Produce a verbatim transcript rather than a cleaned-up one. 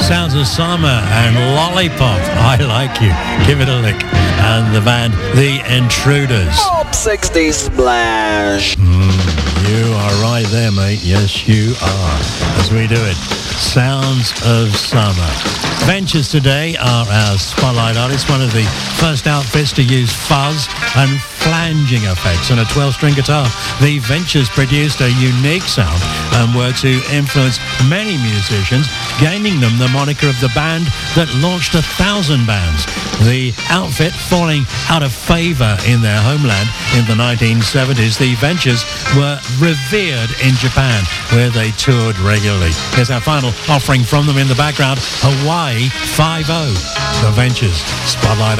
Sounds of Summer and Lollipop, I Like You, Give It a Lick, and the band The Intruders. Top sixty Splash. Mm, you are right there, mate. Yes, you are. As we do it, Sounds of Summer. Ventures today are our spotlight artists, one of the first outfits to use fuzz and flanging effects on a twelve-string guitar. The Ventures produced a unique sound and were to influence many musicians, gaining them the moniker of the band that launched a thousand bands. The outfit falling out of favor in their homeland in the nineteen seventies, the Ventures were revered in Japan, where they toured regularly. Here's our final offering from them in the background, Hawaii Five-O. The Ventures, Spotlight